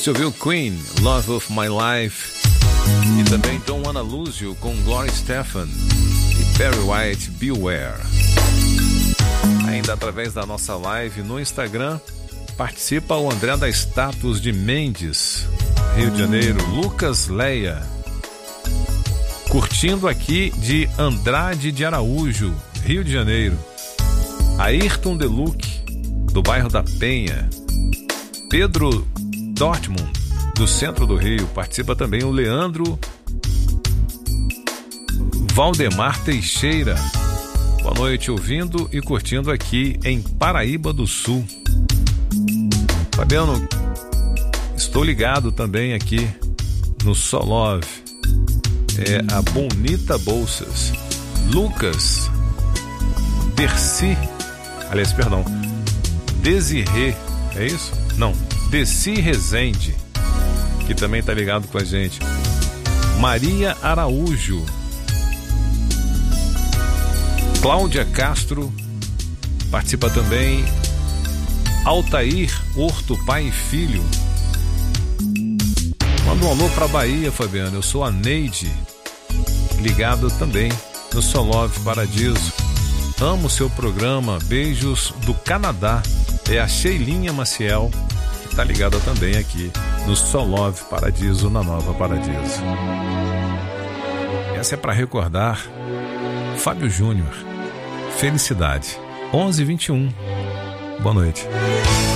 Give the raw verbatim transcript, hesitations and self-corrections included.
Você ouviu Queen, Love of My Life, e também Don't Wanna Lose You com Gloria Estefan e Perry White, Beware. Ainda através da nossa live no Instagram, participa o André da Status de Mendes, Rio de Janeiro, Lucas Leia, curtindo aqui de Andrade de Araújo, Rio de Janeiro, Ayrton Deluc, do bairro da Penha, Pedro Dortmund, do centro do Rio, participa também o Leandro Valdemar Teixeira. Boa noite, ouvindo e curtindo aqui em Paraíba do Sul. Fabiano, estou ligado também aqui no Solove. É a Bonita Bolsas. Lucas Dercy, aliás, perdão, Desirê, é isso? Não, Desi Rezende, que também está ligado com a gente. Maria Araújo, Cláudia Castro, participa também Altair Horto, pai e filho. Manda um alô pra Bahia, Fabiano. Eu sou a Neide, ligado também no Solove Paradiso. Amo seu programa, beijos do Canadá. É a Sheilinha Maciel, que tá ligada também aqui no Solove Paradiso, na Nova Paradiso. Essa é para recordar Fábio Júnior, Felicidade, onze e vinte e um. Boa noite.